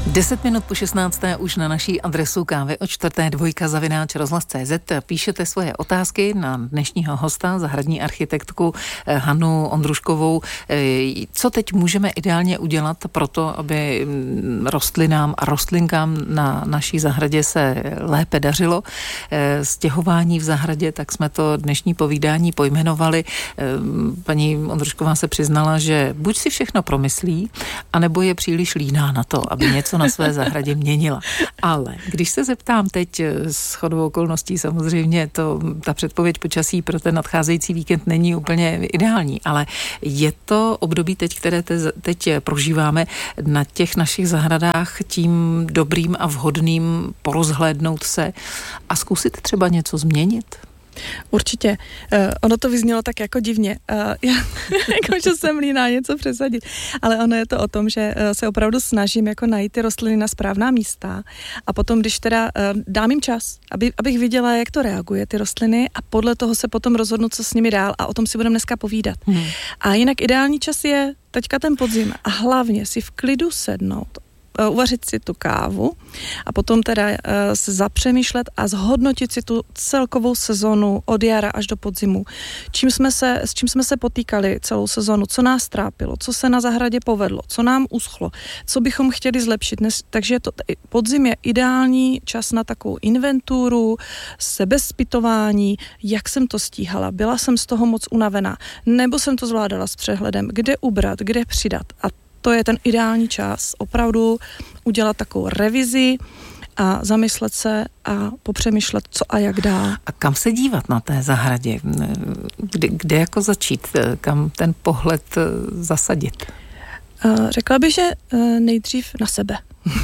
10 minut po 16. už na naší adresu kávy od 4:2 píšete svoje otázky na dnešního hosta, zahradní architektku Hanu Ondruškovou. Co teď můžeme ideálně udělat pro to, aby rostlinám a rostlinkám na naší zahradě se lépe dařilo? Stěhování v zahradě, tak jsme to dnešní povídání pojmenovali. Paní Ondrušková se přiznala, že buď si všechno promyslí, anebo je příliš líná na to, aby něco na své zahradě měnila. Ale když se zeptám teď shodou okolností, samozřejmě ta předpověď počasí pro ten nadcházející víkend není úplně ideální, ale je to období teď, které teď prožíváme na těch našich zahradách tím dobrým a vhodným porozhlédnout se a zkusit třeba něco změnit? Určitě. Ono to vyznělo tak jako divně. Já jako, že jsem líná něco přesadit. Ale ono je to o tom, že se opravdu snažím jako najít ty rostliny na správná místa a potom, když teda dám jim čas, abych viděla, jak to reaguje ty rostliny a podle toho se potom rozhodnu, co s nimi dál a o tom si budeme dneska povídat. A jinak ideální čas je teďka ten podzim a hlavně si v klidu sednout, uvařit si tu kávu a potom teda se zapřemýšlet a zhodnotit si tu celkovou sezonu od jara až do podzimu. S čím jsme se potýkali celou sezonu, co nás trápilo, co se na zahradě povedlo, co nám uschlo, co bychom chtěli zlepšit. Takže podzim je ideální čas na takovou inventuru, sebezpytování, jak jsem to stíhala, byla jsem z toho moc unavená, nebo jsem to zvládala s přehledem, kde ubrat, kde přidat. A to je ten ideální čas, opravdu udělat takovou revizi a zamyslet se a popřemýšlet, co a jak dál. A kam se dívat na té zahradě? Kde jako začít? Kam ten pohled zasadit? Řekla bych, že nejdřív na sebe.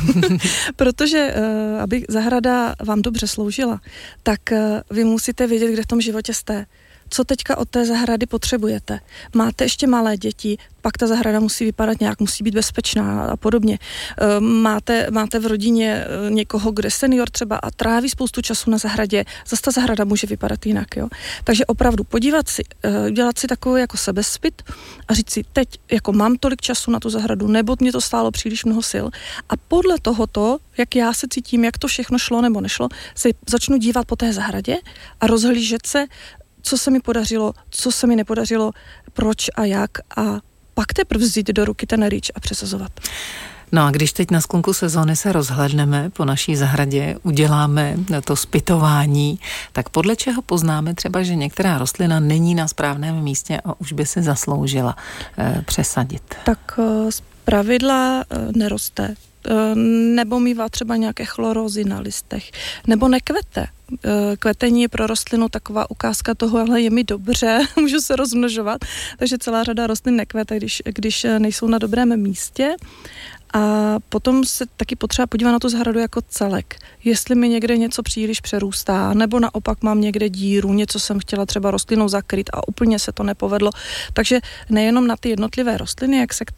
Protože aby zahrada vám dobře sloužila, tak vy musíte vědět, kde v tom životě jste. Co teďka od té zahrady potřebujete. Máte ještě malé děti, pak ta zahrada musí vypadat nějak, musí být bezpečná a podobně. Máte v rodině někoho, kde senior třeba a tráví spoustu času na zahradě, zase ta zahrada může vypadat jinak. Jo? Takže opravdu dělat si takový jako sebezpyt a říct si, teď jako mám tolik času na tu zahradu, nebo mě to stálo příliš mnoho sil a podle tohoto, jak já se cítím, jak to všechno šlo nebo nešlo, se začnu dívat po té zahradě a rozhlížet se, co se mi podařilo, co se mi nepodařilo, proč a jak a pak teprve vzít do ruky ten rýč a přesazovat. No a když teď na sklonku sezóny se rozhlédneme po naší zahradě, uděláme to zpytování, tak podle čeho poznáme třeba, že některá rostlina není na správném místě a už by si zasloužila přesadit? Tak zpravidla neroste. Nebo mívá třeba nějaké chlorózy na listech, nebo nekvete. Kvetení je pro rostlinu taková ukázka toho, ale je mi dobře, můžu se rozmnožovat, takže celá řada rostlin nekvete, když nejsou na dobrém místě. A potom se taky potřeba podívat na tu zahradu jako celek. Jestli mi někde něco příliš přerůstá, nebo naopak mám někde díru, něco jsem chtěla třeba rostlinou zakryt a úplně se to nepovedlo. Takže nejenom na ty jednotlivé rostliny, jak se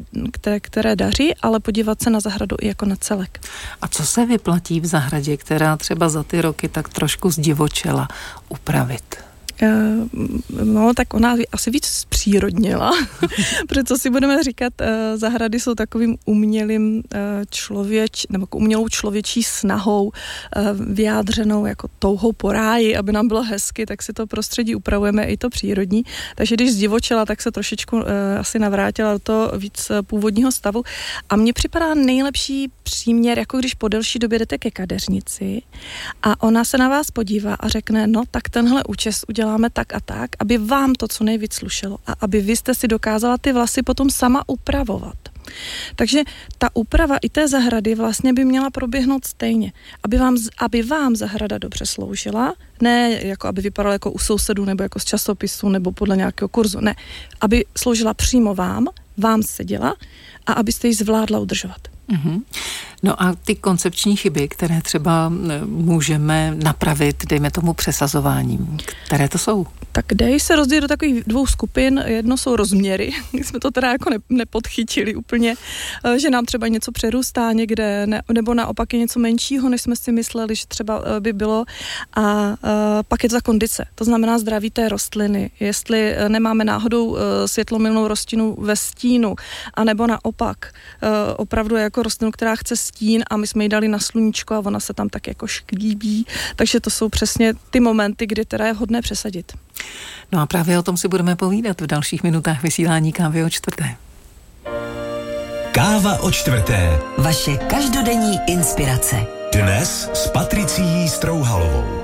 které daří, ale podívat se na zahradu i jako na celek. A co se vyplatí v zahradě, která třeba za ty roky tak trošku zdivočela, upravit? No, tak ona asi víc zpřírodnila, protože co si budeme říkat, zahrady jsou takovým umělým nebo umělou člověčí snahou vyjádřenou jako touhou po ráji, aby nám bylo hezky, tak si to prostředí upravujeme i to přírodní, takže když zdivočela, tak se trošičku asi navrátila do toho víc původního stavu a mně připadá nejlepší příměr, jako když po delší době jdete ke kadeřnici a ona se na vás podívá a řekne, no tak tenhle účes uděláme tak a tak, aby vám to co nejvíc slušelo a aby vy jste si dokázala ty vlasy potom sama upravovat. Takže ta úprava i té zahrady vlastně by měla proběhnout stejně, aby vám zahrada dobře sloužila, ne jako aby vypadala jako u sousedů nebo jako z časopisu nebo podle nějakého kurzu, ne, aby sloužila přímo vám seděla a abyste ji zvládla udržovat. Mm-hmm. No a ty koncepční chyby, které třeba můžeme napravit, dejme tomu přesazováním, které to jsou? Tak dej se rozdělit do takových dvou skupin. Jedno jsou rozměry, jsme to teda jako nepodchytili úplně, že nám třeba něco přerůstá někde, nebo naopak je něco menšího, než jsme si mysleli, že třeba by bylo. A pak je to ta kondice, to znamená zdraví té rostliny. Jestli nemáme náhodou světlomilnou rostlinu ve stínu, anebo naopak opravdu jako rostlinu, která chce stín a my jsme ji dali na sluníčko a ona se tam tak jako šklíbí, takže to jsou přesně ty momenty, kdy teda je hodné přesadit. No a právě o tom si budeme povídat v dalších minutách vysílání Kávy o čtvrté. Káva o čtvrté. Vaše každodenní inspirace. Dnes s Patricií Strouhalovou.